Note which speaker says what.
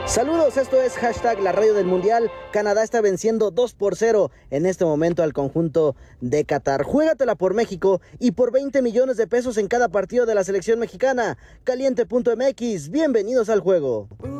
Speaker 1: Saludos, esto es hashtag la radio del mundial. Canadá está venciendo 2-0 en este momento al conjunto de Qatar. Juégatela por México y por 20 millones de pesos en cada partido de la selección mexicana. Caliente.mx, bienvenidos al juego.